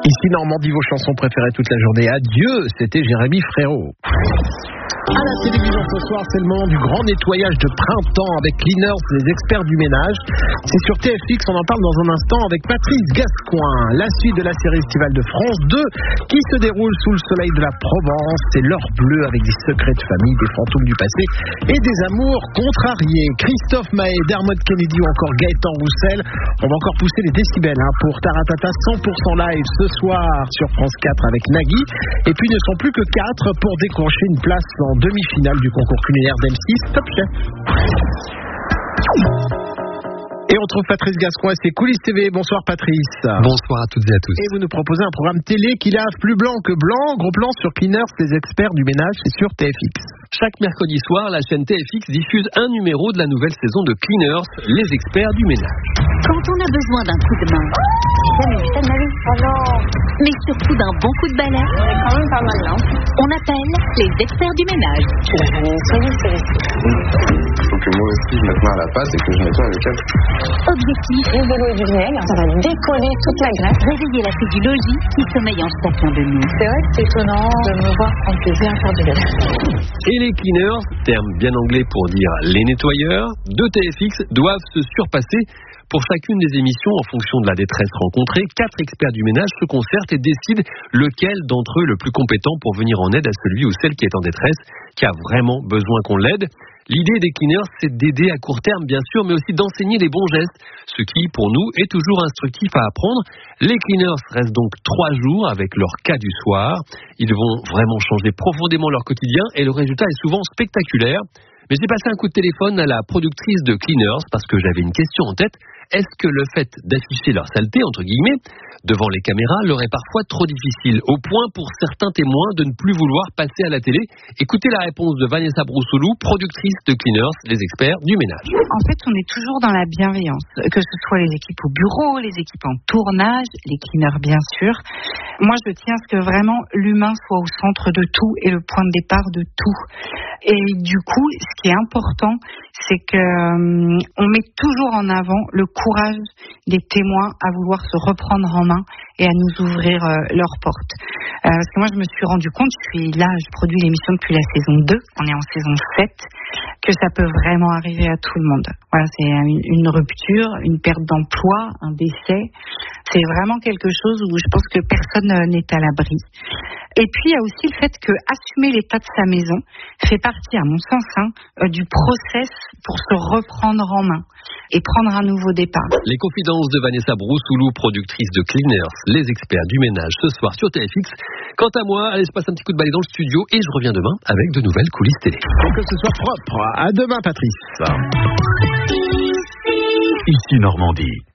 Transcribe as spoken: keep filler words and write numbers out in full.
Ici Normandie, vos chansons préférées toute la journée. Adieu, c'était Jérémy Frérot. À la télévision ce soir, c'est le moment du grand nettoyage de printemps avec Cleaners, les experts du ménage. C'est sur T F X, on en parle dans un instant avec Patrice Gascoin. La suite de la série estivale de France deux qui se déroule sous le soleil de la Provence. C'est l'heure bleue avec des secrets de famille, des fantômes du passé et des amours contrariés. Christophe Maé, Dermot Kennedy ou encore Gaëtan Roussel. On va encore pousser les décibels hein, pour Taratata cent pour cent live ce soir sur France quatre avec Nagui. Et puis, ils ne sont plus que quatre pour décrocher une place en demi-finale du concours culinaire d'M six Top Chef. Et on trouve Patrice Gascoin et ses coulisses T V. Bonsoir Patrice. Bonsoir à toutes et à tous. Et vous nous proposez un programme télé qui lave plus blanc que blanc. Gros plan sur Cleaners, les experts du ménage, c'est sur T F X. Chaque mercredi soir, la chaîne T F X diffuse un numéro de la nouvelle saison de Cleaners, les experts du ménage. Quand on a besoin d'un coup de main, jamais vu ça de ma vie. Oh non. Mais surtout d'un bon coup de balai, on est quand même pas mal là. On appelle les experts du ménage. Tu l'as jamais essayé, Il faut que moi aussi je mette main à la pâte et que je nettoie avec elle. Objectif, le vélo et du vinaigre, ça va décoller toute la graisse. Réveiller la fille du logis qui sommeille en chacun de nous. C'est vrai que c'est étonnant de me voir prendre plaisir à faire du vélo. Et les cleaners, terme bien anglais pour dire les nettoyeurs, de T F X doivent se surpasser. Pour chacune des émissions, en fonction de la détresse rencontrée, quatre experts du ménage se concertent et décident lequel d'entre eux est le plus compétent pour venir en aide à celui ou celle qui est en détresse, qui a vraiment besoin qu'on l'aide. L'idée des cleaners, c'est d'aider à court terme, bien sûr, mais aussi d'enseigner les bons gestes, ce qui, pour nous, est toujours instructif à apprendre. Les cleaners restent donc trois jours avec leur cas du soir. Ils vont vraiment changer profondément leur quotidien et le résultat est souvent spectaculaire. Mais j'ai passé un coup de téléphone à la productrice de Cleaners parce que j'avais une question en tête. Est-ce que le fait d'afficher leur saleté, entre guillemets, devant les caméras leur est parfois trop difficile, au point pour certains témoins de ne plus vouloir passer à la télé? Écoutez la réponse de Vanessa Broussoulou, productrice de Cleaners, les experts du ménage. En fait, on est toujours dans la bienveillance, que ce soit les équipes au bureau, les équipes en tournage, les cleaners bien sûr. Moi, je tiens à ce que vraiment l'humain soit au centre de tout et le point de départ de tout. Et du coup, ce qui est important, c'est que euh, on met toujours en avant le courage des témoins à vouloir se reprendre en main et à nous ouvrir euh, leurs portes. Euh, parce que moi, je me suis rendu compte, je suis là, je produis l'émission depuis la saison deux, on est en saison sept, que ça peut vraiment arriver à tout le monde. Voilà, c'est une, une rupture, une perte d'emploi, un décès. C'est vraiment quelque chose où je pense que personne n'est à l'abri. Et puis, il y a aussi le fait que assumer l'état de sa maison fait partie, à mon sens, hein, euh, du process pour se reprendre en main et prendre un nouveau départ. Les confidences de Vanessa Broussoulou, productrice de Cleaners, les experts du ménage, ce soir sur T F X. Quant à moi, allez, je passe un petit coup de balai dans le studio et je reviens demain avec de nouvelles coulisses télé. Que ce soit propre. À demain, Patrice. Ici Normandie.